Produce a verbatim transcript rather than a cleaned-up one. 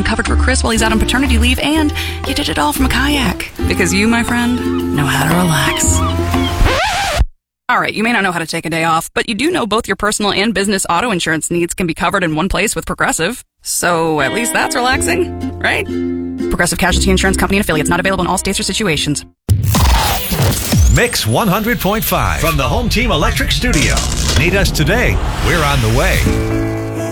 covered for Chris while he's out on paternity leave, and you did it all from a kayak. Because you, my friend, know how to relax. All right, you may not know how to take a day off, but you do know both your personal and business auto insurance needs can be covered in one place with Progressive. So at least that's relaxing, right? Progressive Casualty Insurance Company and affiliates, not available in all states or situations. Mix one hundred point five from the Home Team Electric Studio. Need us today? We're on the way.